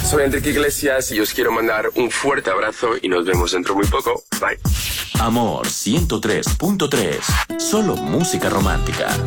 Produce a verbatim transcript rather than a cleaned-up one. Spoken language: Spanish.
Soy Enrique Iglesias y os quiero mandar un fuerte abrazo y nos vemos dentro muy poco. Bye. Amor ciento tres punto tres. Solo música romántica.